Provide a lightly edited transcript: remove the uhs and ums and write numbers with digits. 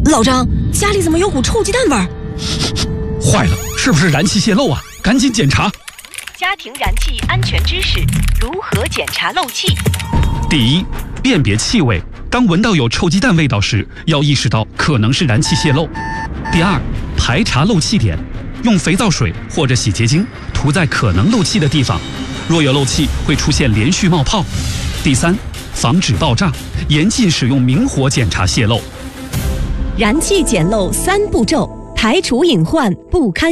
老张，家里怎么有股臭鸡蛋味儿？ 坏了，是不是燃气泄漏啊？赶紧检查。 家庭燃气安全知识：如何检查漏气？ 第一，辨别气味。当闻到有臭鸡蛋味道时，要意识到可能是燃气泄漏。第二，排查漏气点，用肥皂水或者洗洁精涂在可能漏气的地方，若有漏气会出现连续冒泡。第三，防止爆炸，严禁使用明火检查泄漏。 燃气检漏3步骤，排除隐患不堪